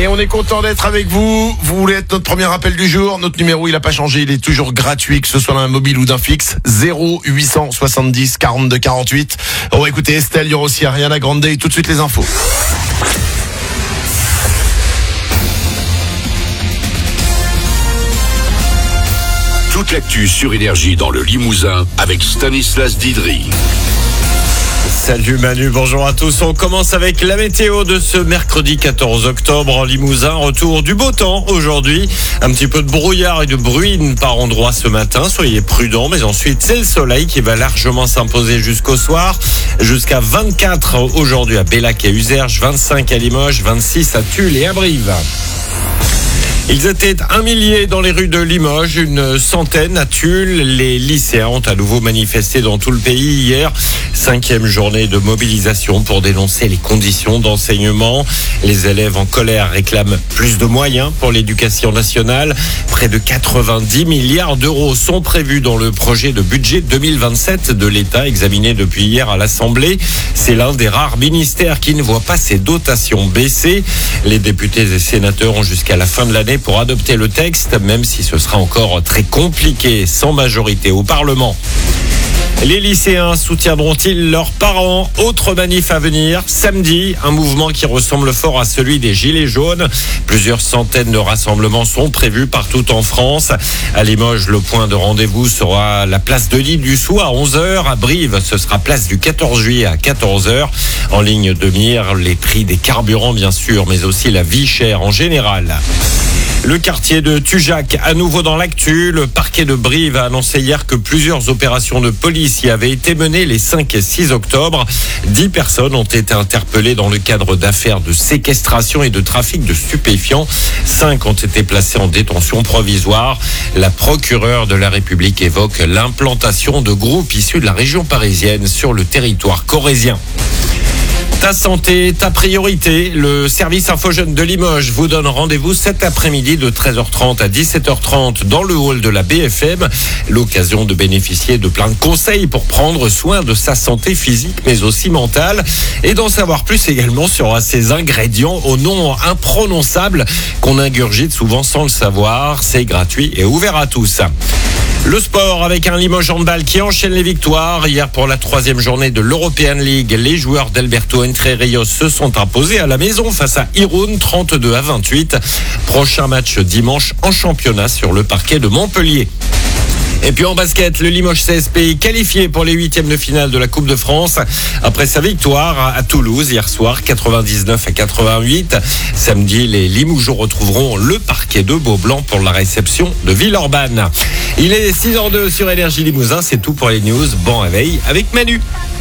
Et on est content d'être avec vous. Vous voulez être notre premier appel du jour. Notre numéro, il n'a pas changé. Il est toujours gratuit, que ce soit d'un mobile ou d'un fixe. 0870 42 48. On va écouter Estelle, il y aura aussi Ariana Grande et tout de suite les infos. Toute l'actu sur Énergie dans le Limousin avec Stanislas Didry. Salut Manu, bonjour à tous. On commence avec la météo de ce mercredi 14 octobre en Limousin. Retour du beau temps aujourd'hui. Un petit peu de brouillard et de bruine par endroits ce matin. Soyez prudents, mais ensuite c'est le soleil qui va largement s'imposer jusqu'au soir. Jusqu'à 24 aujourd'hui à Bellac et Userge, 25 à Limoges, 26 à Tulle et à Brive. Ils étaient 1 millier dans les rues de Limoges, une centaine à Tulle. Les lycéens ont à nouveau manifesté dans tout le pays hier. 5e journée de mobilisation pour dénoncer les conditions d'enseignement. Les élèves en colère réclament plus de moyens pour l'éducation nationale. Près de 90 milliards d'euros sont prévus dans le projet de budget 2027 de l'État examiné depuis hier à l'Assemblée. C'est l'un des rares ministères qui ne voit pas ses dotations baisser. Les députés et sénateurs ont jusqu'à la fin de l'année pour adopter le texte, même si ce sera encore très compliqué sans majorité au Parlement. Les lycéens soutiendront-ils leurs parents? Autre manif à venir samedi, un mouvement qui ressemble fort à celui des Gilets jaunes. Plusieurs centaines de rassemblements sont prévus partout en France. À Limoges, le point de rendez-vous sera la place de l'Île du Sou à 11h. À Brive, ce sera place du 14 juillet à 14h. En ligne de mire, les prix des carburants bien sûr, mais aussi la vie chère en général. Le quartier de Tujac, à nouveau dans l'actu. Le parquet de Brive a annoncé hier que plusieurs opérations de police y avaient été menées les 5 et 6 octobre. 10 personnes ont été interpellées dans le cadre d'affaires de séquestration et de trafic de stupéfiants. 5 ont été placés en détention provisoire. La procureure de la République évoque l'implantation de groupes issus de la région parisienne sur le territoire corrézien. Ta santé, ta priorité. Le service Infogène de Limoges vous donne rendez-vous cet après-midi de 13h30 à 17h30 dans le hall de la BFM. L'occasion de bénéficier de plein de conseils pour prendre soin de sa santé physique mais aussi mentale et d'en savoir plus également sur ces ingrédients au nom imprononçable qu'on ingurgite souvent sans le savoir. C'est gratuit et ouvert à tous. Le sport avec un Limoges handball qui enchaîne les victoires. Hier pour la 3e journée de l'European League, les joueurs d'Alberto Entre Rios se sont imposés à la maison face à Irun 32 à 28. Prochain match dimanche en championnat sur le parquet de Montpellier. Et puis en basket, le Limoges CSP qualifié pour les 8e de finale de la Coupe de France après sa victoire à Toulouse hier soir, 99 à 88. Samedi, les Limougeaux retrouveront le parquet de Beaublanc pour la réception de Villeurbanne. Il est 6h02 sur Énergie Limousin, c'est tout pour les news. Bon réveil avec Manu.